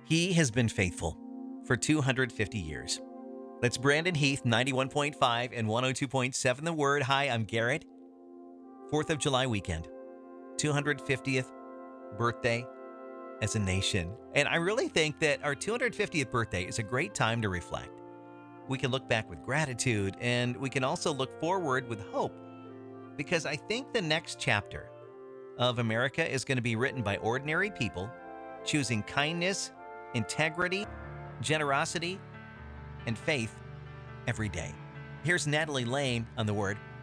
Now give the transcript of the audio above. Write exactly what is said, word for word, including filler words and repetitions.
He has been faithful for two hundred fifty years. That's Brandon Heath, ninety-one point five and one oh two point seven The Word. Hi, I'm Garrett. fourth of July weekend, two hundred fiftieth birthday as a nation. And I really think that our two hundred fiftieth birthday is a great time to reflect. We can look back with gratitude, and we can also look forward with hope, because I think the next chapter of America is going to be written by ordinary people choosing kindness, integrity, generosity, and faith every day. Here's Natalie Lane on The Word.